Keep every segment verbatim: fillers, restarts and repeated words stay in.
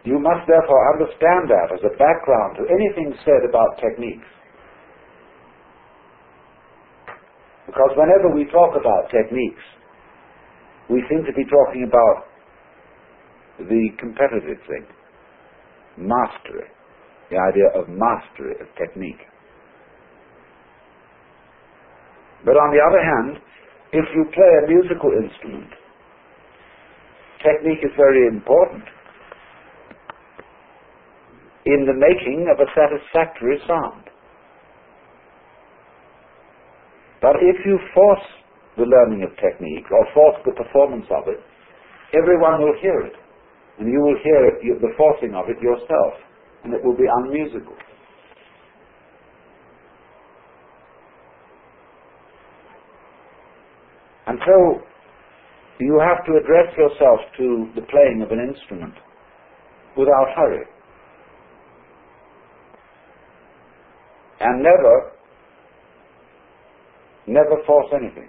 You must therefore understand that as a background to anything said about techniques. Because whenever we talk about techniques, we seem to be talking about the competitive thing, mastery, the idea of mastery of technique. But on the other hand, if you play a musical instrument, technique is very important in the making of a satisfactory sound. But if you force the learning of technique or force the performance of it, everyone will hear it, and you will hear it, the forcing of it yourself, and it will be unmusical. And so you have to address yourself to the playing of an instrument without hurry. And never, never force anything.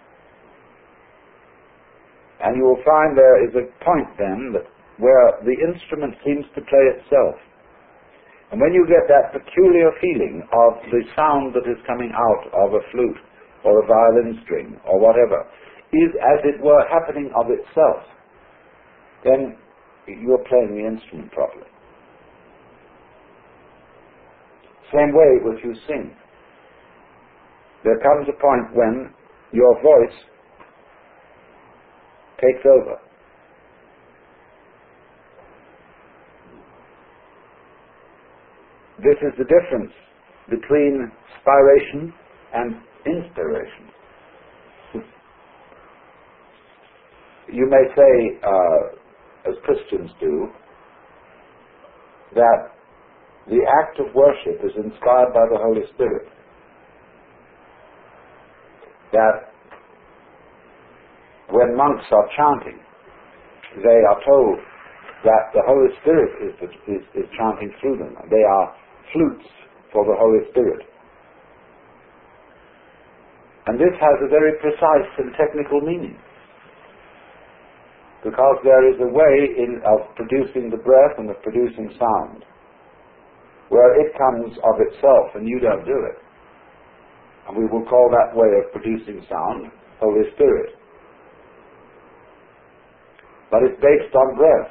And you will find there is a point then that where the instrument seems to play itself. And when you get that peculiar feeling of the sound that is coming out of a flute or a violin string or whatever is as it were happening of itself, then you're playing the instrument properly. Same way with you sing. There comes a point when your voice takes over. This is the difference between spiration and inspiration. You may say, uh, as Christians do, that the act of worship is inspired by the Holy Spirit. That when monks are chanting, they are told that the Holy Spirit is, is, is chanting through them. They are flutes for the Holy Spirit. And this has a very precise and technical meaning, because there is a way in, of producing the breath and of producing sound where it comes of itself and you don't do it. And we will call that way of producing sound Holy Spirit. But it's based on breath.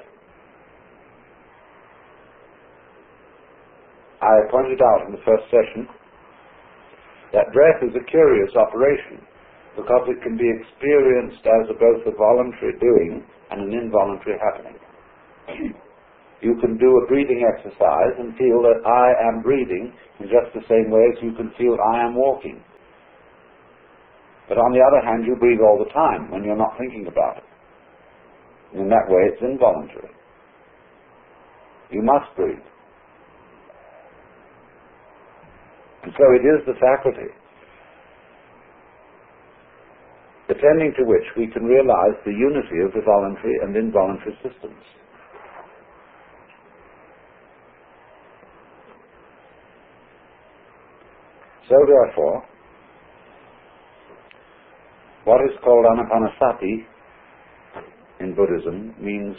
I pointed out in the first session that breath is a curious operation because it can be experienced as a, both a voluntary doing and an involuntary happening. You can do a breathing exercise and feel that I am breathing in just the same way as you can feel I am walking. But on the other hand, you breathe all the time when you're not thinking about it. In that way, it's involuntary. You must breathe. And so it is the faculty attending to which we can realize the unity of the voluntary and involuntary systems. So therefore, what is called anapanasati in Buddhism means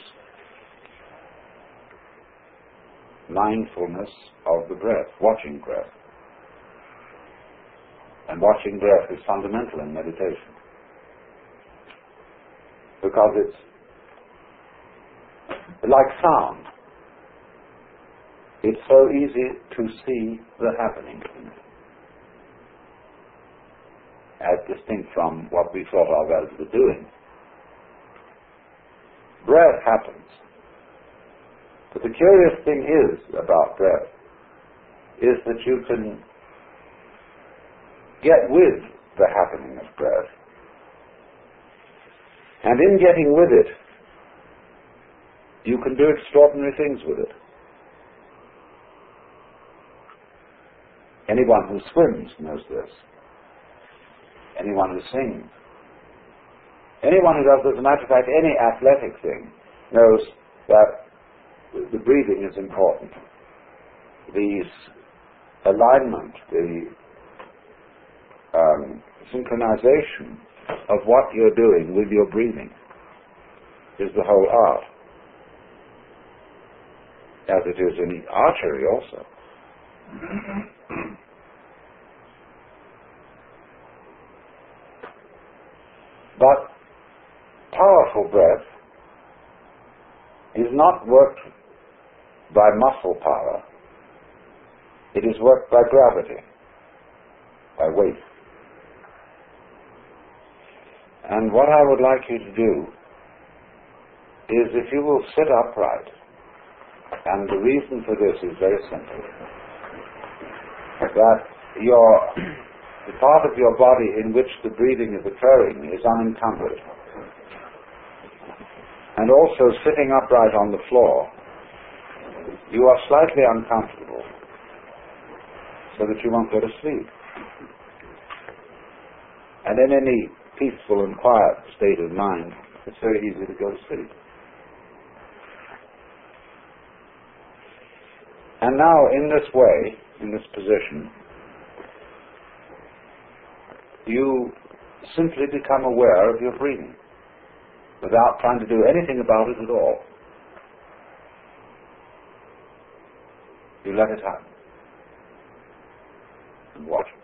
mindfulness of the breath, watching breath. And watching breath is fundamental in meditation, because it's like sound. It's so easy to see the happening, as distinct from what we thought of as the doing. Breath happens. But the curious thing is about breath is that you can get with the happening of breath. And in getting with it, you can do extraordinary things with it. Anyone who swims knows this. Anyone who sings. Anyone who does, as a matter of fact, any athletic thing knows that the breathing is important. The alignment, the um, synchronization of what you're doing with your breathing is the whole art. as it is in archery also. But powerful breath is not worked by muscle power. It is worked by gravity, by weight. And what I would like you to do is, if you will sit upright, and the reason for this is very simple, that your, the part of your body in which the breathing is occurring is unencumbered. And also, sitting upright on the floor, you are slightly uncomfortable, so that you won't go to sleep. And in any peaceful and quiet state of mind, it's very easy to go to sleep. And now, in this way, in this position, you simply become aware of your breathing without trying to do anything about it at all. You let it happen and watch it.